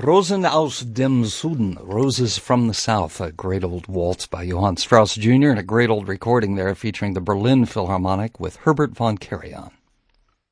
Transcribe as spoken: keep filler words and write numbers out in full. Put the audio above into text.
Rosen aus dem Süden, Roses from the South, a great old waltz by Johann Strauss Junior and a great old recording there featuring the Berlin Philharmonic with Herbert von Karajan.